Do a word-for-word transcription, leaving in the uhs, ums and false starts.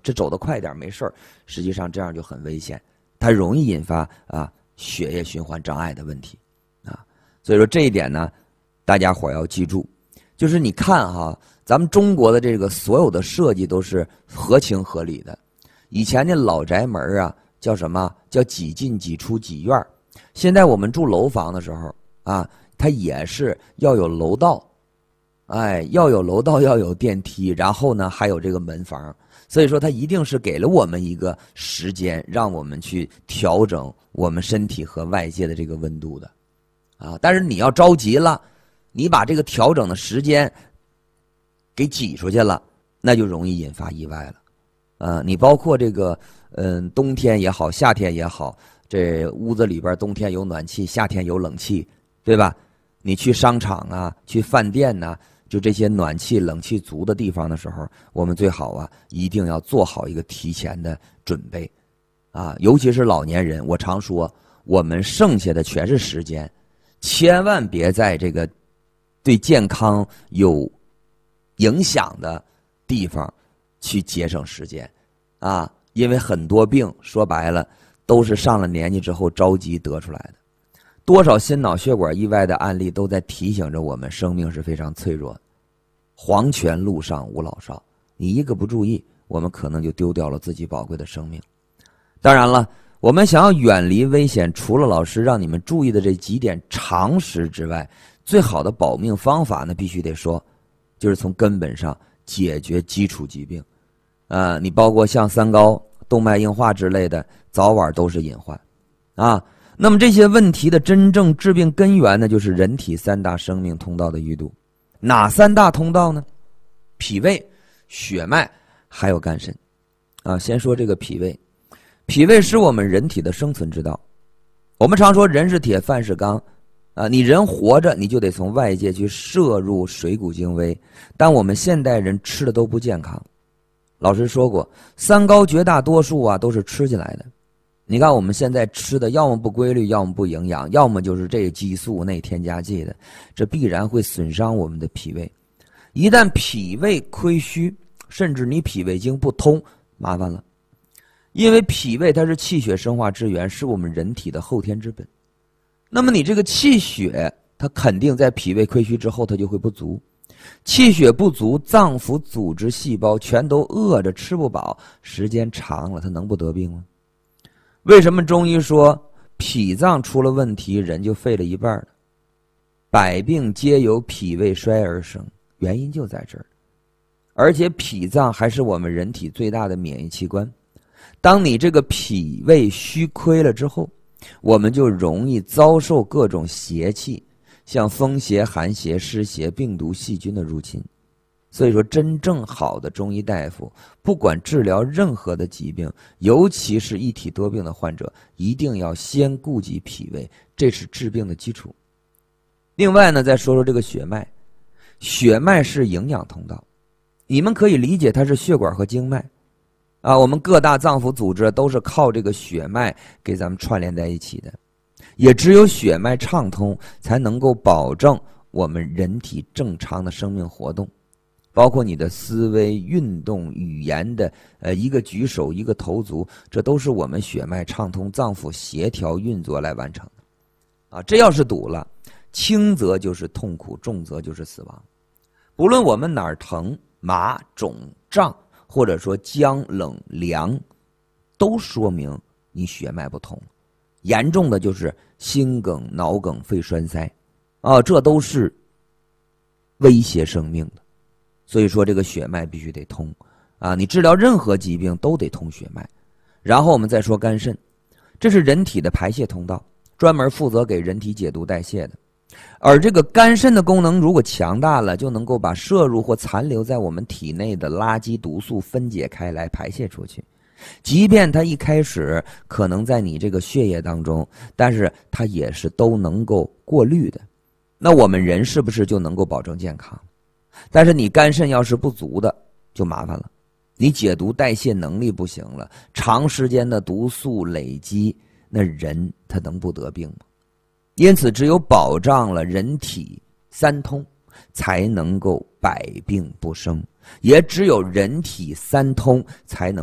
这走得快点没事儿，实际上这样就很危险，它容易引发啊血液循环障碍的问题啊。所以说这一点呢，大家伙要记住，就是你看哈，咱们中国的这个所有的设计都是合情合理的。以前的老宅门啊，叫什么？叫几进几出几院。现在我们住楼房的时候啊，它也是要有楼道，哎，要有楼道，要有电梯，然后呢还有这个门房。所以说它一定是给了我们一个时间，让我们去调整我们身体和外界的这个温度的啊。但是你要着急了，你把这个调整的时间给挤出去了，那就容易引发意外了。呃，你包括这个，嗯、呃，冬天也好，夏天也好，这屋子里边冬天有暖气，夏天有冷气，对吧？你去商场啊，去饭店呐、啊，就这些暖气、冷气足的地方的时候，我们最好啊，一定要做好一个提前的准备，啊，尤其是老年人，我常说，我们剩下的全是时间，千万别在这个对健康有影响的地方去节省时间，啊，因为很多病说白了都是上了年纪之后着急得出来的。多少心脑血管意外的案例都在提醒着我们，生命是非常脆弱的。黄泉路上无老少，你一个不注意，我们可能就丢掉了自己宝贵的生命。当然了，我们想要远离危险，除了老师让你们注意的这几点常识之外，最好的保命方法呢，必须得说，就是从根本上解决基础疾病。啊，你包括像三高、动脉硬化之类的，早晚都是隐患啊。那么这些问题的真正致病根源呢，就是人体三大生命通道的淤堵。哪三大通道呢？脾胃、血脉还有肝肾。啊，先说这个脾胃。脾胃是我们人体的生存之道。我们常说人是铁，饭是钢。啊，你人活着，你就得从外界去摄入水谷精微，但我们现代人吃的都不健康。老师说过，三高绝大多数啊都是吃进来的。你看我们现在吃的，要么不规律，要么不营养，要么就是这激素那添加剂的，这必然会损伤我们的脾胃。一旦脾胃亏虚，甚至你脾胃经不通，麻烦了。因为脾胃它是气血生化之源，是我们人体的后天之本。那么你这个气血，它肯定在脾胃亏虚之后，它就会不足。气血不足，脏腑组织细胞全都饿着吃不饱，时间长了，它能不得病吗？为什么中医说脾脏出了问题，人就废了一半了？百病皆由脾胃衰而生，原因就在这儿。而且脾脏还是我们人体最大的免疫器官。当你这个脾胃虚亏了之后，我们就容易遭受各种邪气，像风邪、寒邪、湿邪、病毒、细菌的入侵。所以说，真正好的中医大夫，不管治疗任何的疾病，尤其是一体多病的患者，一定要先顾及脾胃，这是治病的基础。另外呢，再说说这个血脉。血脉是营养通道，你们可以理解它是血管和经脉啊。我们各大脏腑组织都是靠这个血脉给咱们串联在一起的，也只有血脉畅通，才能够保证我们人体正常的生命活动。包括你的思维、运动、语言的呃一个举手、一个投足，这都是我们血脉畅通、脏腑协调运作来完成的。啊，这要是堵了，轻则就是痛苦，重则就是死亡。不论我们哪儿疼、麻、肿、胀，或者说僵、冷、凉，都说明你血脉不通。严重的就是心梗、脑梗、肺栓塞，啊，这都是威胁生命的。所以说这个血脉必须得通啊！你治疗任何疾病都得通血脉。然后我们再说肝肾，这是人体的排泄通道，专门负责给人体解毒代谢的。而这个肝肾的功能如果强大了，就能够把摄入或残留在我们体内的垃圾毒素分解开来排泄出去。即便它一开始可能在你这个血液当中，但是它也是都能够过滤的。那我们人是不是就能够保证健康？但是你肝肾要是不足的，就麻烦了。你解毒代谢能力不行了，长时间的毒素累积，那人他能不得病吗？因此只有保障了人体三通，才能够百病不生，也只有人体三通才能